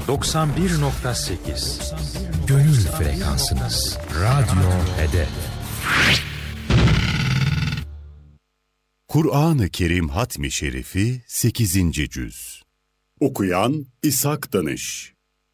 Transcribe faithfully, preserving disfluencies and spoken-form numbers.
doksan bir nokta sekiz Gönül frekansınız. Radyo Hedef. Kur'an-ı Kerim Hatmi Şerifi sekizinci cüz. Okuyan İshak Danış.